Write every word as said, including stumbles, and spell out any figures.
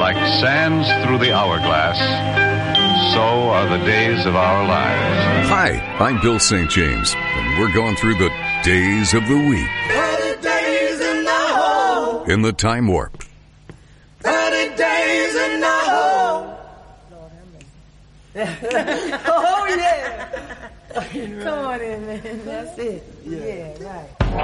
like sands through the hourglass, so are the days of our lives. Hi, I'm Bill Saint James, and we're going through the days of the week. thirty days in the hole. In the Time Warp. thirty days in the hole. Oh, yeah. Come on in, man. That's it. Yeah, right.